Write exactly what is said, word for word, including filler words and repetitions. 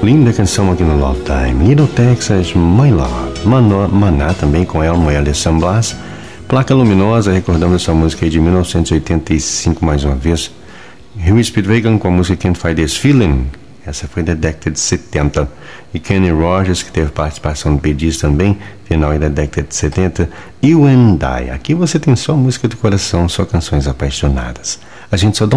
Linda canção aqui no Love Time. Little Texas, My Love. Mano, Maná também com Elmo e Alessan Blas. Placa Luminosa, recordando essa música aí de mil novecentos e oitenta e cinco mais uma vez. Huey Speedwagon com a música Can't Fight This Feeling. Essa foi da década de setenta. E Kenny Rogers, que teve participação no Bee Gees também, final da década de setenta. You and I. Aqui você tem só música do coração, só canções apaixonadas. A gente só dá